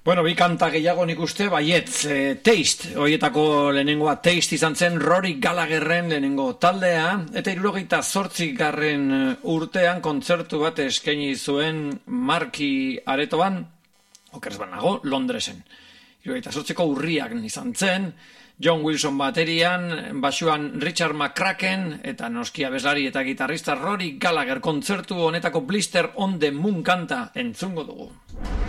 Bueno, bi kanta gehiago nik uste, baietz, Taste, horietako lehenengoa Taste izan zen Rory Gallagherren lehenengo taldea, eta 78. urtean kontzertu bat eskaini zuen Marki aretoan, okerz banago, Londresen. 78ko urriak izan zen, John Wilson baterian, basuan Richard McCracken, eta noski abeslari eta gitarrista Rory Gallagher kontzertu honetako Blister on the Moon kanta entzungo dugu.